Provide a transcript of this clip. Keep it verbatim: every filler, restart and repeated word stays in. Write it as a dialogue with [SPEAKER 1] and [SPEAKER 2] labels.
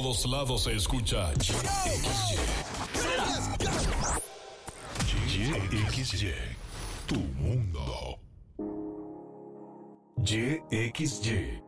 [SPEAKER 1] todos lados se escucha Y X Y, tu mundo. Y X Y,